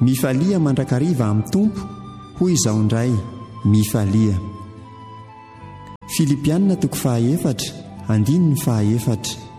mifalia mandrakariva amin'ny tompo hoy izao indray mifalia. Filipianina 4:4 andiny ny 4.